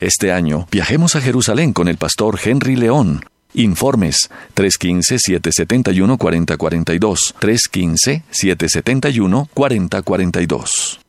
Este año, viajemos a Jerusalén con el pastor Henry León. Informes 315-771-4042, 315-771-4042.